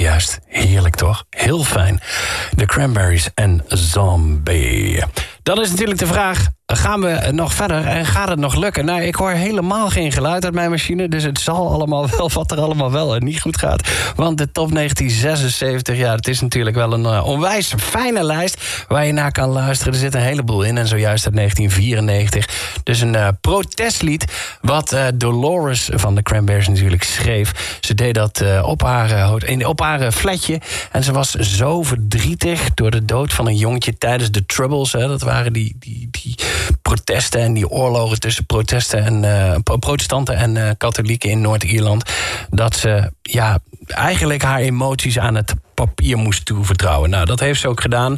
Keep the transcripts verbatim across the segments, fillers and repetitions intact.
Juist, heerlijk toch? Heel fijn. De Cranberries en Zombie. Dan is natuurlijk de vraag, gaan we nog verder en gaat het nog lukken? Nou, ik hoor helemaal geen geluid uit mijn machine, dus het zal allemaal wel wat er allemaal wel en niet goed gaat. Want de top negentien zesenzeventig, ja, het is natuurlijk wel een uh, onwijs fijne lijst waar je naar kan luisteren. Er zit een heleboel in en zojuist uit negentien vierennegentig. Dus een uh, protestlied wat uh, Dolores van de Cranberries natuurlijk schreef. Ze deed dat uh, op haar, uh, op haar uh, flatje en ze was zo verdrietig door de dood van een jongetje tijdens de Troubles. Hè, dat waren die, die, die protesten en die oorlogen tussen protesten en, uh, protestanten en uh, katholieken in Noord-Ierland. Dat ze ja, eigenlijk haar emoties aan het papier moest toevertrouwen. Nou, dat heeft ze ook gedaan.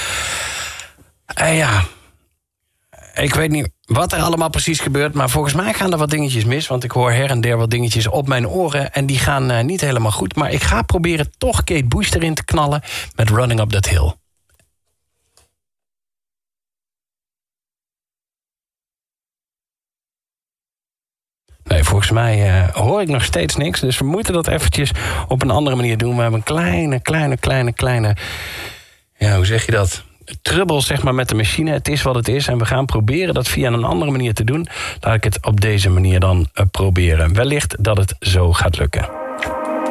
En ja, ik weet niet wat er allemaal precies gebeurt, maar volgens mij gaan er wat dingetjes mis, want ik hoor her en der wat dingetjes op mijn oren en die gaan uh, niet helemaal goed. Maar ik ga proberen toch Kate Bush erin te knallen met Running Up That Hill. Nee, volgens mij uh, hoor ik nog steeds niks. Dus we moeten dat eventjes op een andere manier doen. We hebben een kleine, kleine, kleine, kleine... Ja, hoe zeg je dat? Trubbel, zeg maar, met de machine. Het is wat het is. En we gaan proberen dat via een andere manier te doen. Laat ik het op deze manier dan uh, proberen. Wellicht dat het zo gaat lukken.